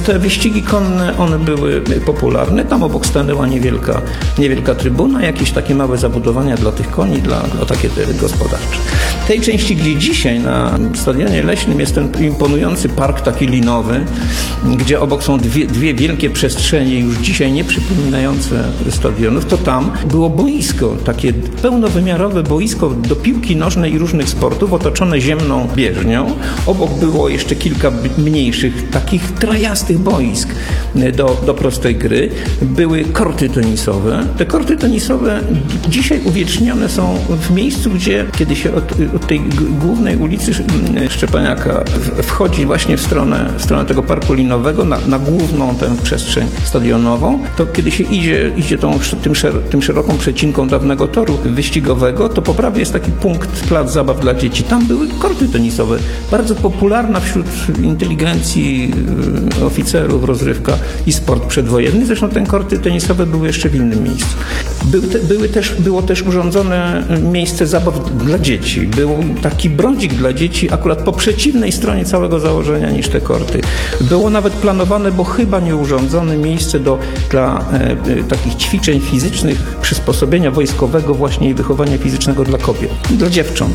te wyścigi konne, one były popularne. Tam obok stanęła niewielka trybuna, jakieś takie małe zabudowania dla tych koni, dla takie gospodarcze. W tej części, gdzie dzisiaj na Stadionie Leśnym jest ten imponujący park taki linowy, gdzie obok są dwie wielkie przestrzenie, już dzisiaj nie przypominające stadionów, to tam było boisko, takie pełnowymiarowe boisko do piłki nożnej i różnych sportów, otoczone ziemną bieżnią. Obok było jeszcze kilka mniejszych, takich trajastych boisk do prostej gry. Były korty tenisowe. Te korty tenisowe dzisiaj uwiecznione są w miejscu, gdzie kiedy się od tej głównej ulicy Szczepaniaka wchodzi właśnie w stronę tego parku linowego, na główną tę przestrzeń stadionową, to kiedy się idzie tym szeroką przecinką dawnego toru wyścigowego, to po prawej jest taki plac zabaw dla dzieci. Tam były korty tenisowe. Bardzo popularna wśród inteligencji, oficerów, rozrywka i sport przedwojenny. Zresztą te korty tenisowe były jeszcze w innym miejscu. Było też urządzone miejsce zabaw dla dzieci. Był taki brodzik dla dzieci akurat po przeciwnej stronie całego założenia niż te korty. Było nawet planowane, bo chyba nieurządzone miejsce dla takich ćwiczeń fizycznych, przysposobienia wojskowego właśnie i wychowania fizycznego dla kobiet, dla dziewcząt.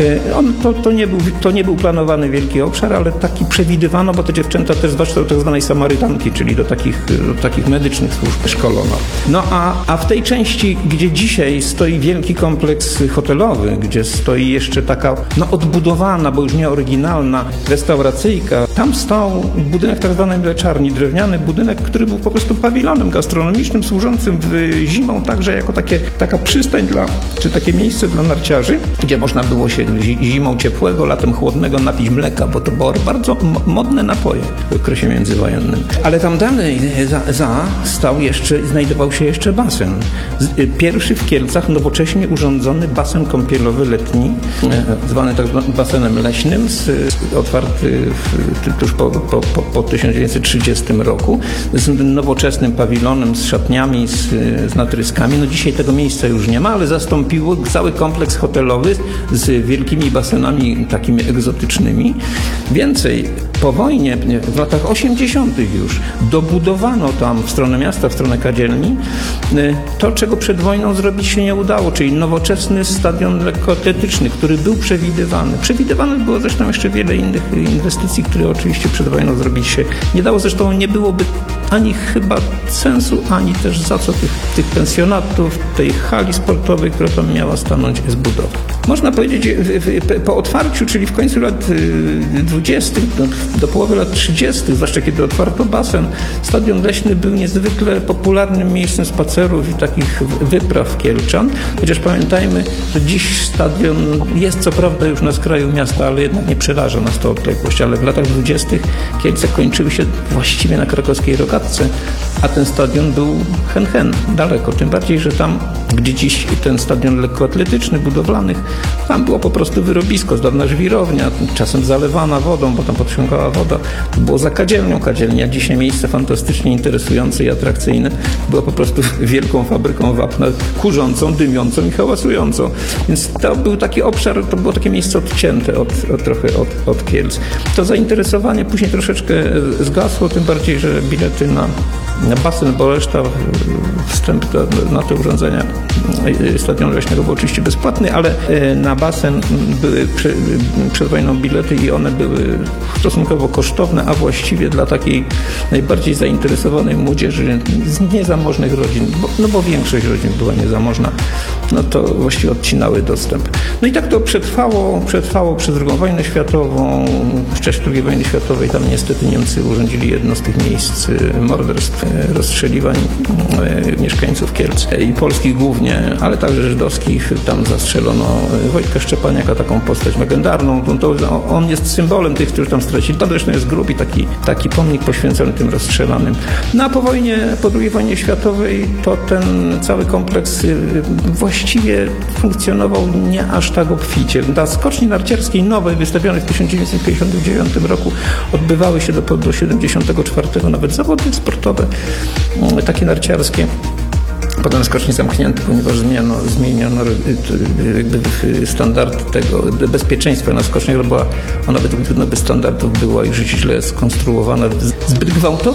To nie był planowany wielki obszar, ale taki przewidywano, bo te dziewczęta też zwłaszcza do tak zwanej samarytanki, czyli do takich medycznych służb szkolono. No a w tej części, gdzie dzisiaj stoi wielki kompleks hotelowy, gdzie stoi jeszcze taka odbudowana, bo już nie oryginalna restauracyjka, tam stał budynek tak zwanej mleczarni, drewniany budynek, który był po prostu pawilonem gastronomicznym, służącym zimą także jako taka przystań czy takie miejsce dla narciarzy, gdzie można było się zimą ciepłego, latem chłodnego napić mleka, bo to było bardzo modne napoje w okresie międzywojennym. Ale tam dalej znajdował się jeszcze basen. Pierwszy w Kielcach nowocześnie urządzony basen kąpielowy letni, zwany tak basenem leśnym, otwarty tuż po 1930 roku, z nowoczesnym pawilonem, z szatniami, z natryskami. No dzisiaj tego miejsca już nie ma, ale zastąpiło cały kompleks hotelowy z wielkimi basenami takimi egzotycznymi. Więcej, po wojnie, w latach 80. już dobudowano tam w stronę miasta, w stronę kadzielni, to, czego przed wojną zrobić się nie udało, czyli nowoczesny stadion lekkoatletyczny, który był przewidywany. Przewidywane było zresztą jeszcze wiele innych inwestycji, które oczywiście przed wojną zrobić się nie dało. Zresztą nie byłoby ani chyba sensu, ani też za co tych pensjonatów, tej hali sportowej, która tam miała stanąć, zbudować. Można powiedzieć, po otwarciu, czyli w końcu lat 20., do połowy lat 30., zwłaszcza kiedy otwarto basen, Stadion Leśny był niezwykle popularnym miejscem spacerów i takich wypraw kielczan. Chociaż pamiętajmy, że dziś stadion jest co prawda już na skraju miasta, ale jednak nie przeraża nas to odległość. Ale w latach 20. Kielce kończyły się właściwie na krakowskiej Rogatce, a ten stadion był daleko. Tym bardziej, że tam, gdzie dziś ten stadion lekkoatletyczny, budowlanych, tam było po prostu wyrobisko, dawna żwirownia, czasem zalewana wodą, bo tam podciągała woda. Było za kadzielnią. Kadzielnia, dzisiaj miejsce fantastycznie interesujące i atrakcyjne, była po prostu wielką fabryką wapna, kurzącą, dymiącą i hałasującą. Więc to był taki obszar, to było takie miejsce odcięte trochę od Kielc. To zainteresowanie później troszeczkę zgasło, tym bardziej, że bilety na basen Boleszta, wstęp na te urządzenia Stadionu Leśnego był oczywiście bezpłatny, ale na basen były przed wojną bilety i one były stosunkowo kosztowne, a właściwie dla takiej najbardziej zainteresowanej młodzieży z niezamożnych rodzin, bo większość rodzin była niezamożna, no to właściwie odcinały dostęp. No i tak to przetrwało przez II wojnę światową. W czasie II wojny światowej tam niestety Niemcy urządzili jedno z tych miejsc morderstw, rozstrzeliwań mieszkańców Kielc i polskich głównie, ale także żydowskich. Tam zastrzelono Wojtka Szczepaniaka, taką postać legendarną. On jest symbolem tych, którzy tam stracili. Tam zresztą jest grób i taki pomnik poświęcony tym rozstrzelanym. No a po II wojnie światowej to ten cały kompleks właściwie funkcjonował nie aż tak obficie. Na skoczni narciarskiej nowej, wystawionej w 1959 roku, odbywały się do 1974 nawet zawody sportowe, takie narciarskie. Potem skoczni zamknięte, ponieważ zmieniono jakby standard tego bezpieczeństwa na skoczniach, bo ona według standardów była już źle skonstruowana, zbyt gwałtownie